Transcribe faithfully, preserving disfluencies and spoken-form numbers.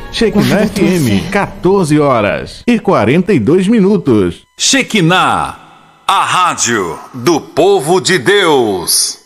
Shekinah F M, quatorze horas e quarenta e dois minutos. Shekinah, a rádio do povo de Deus.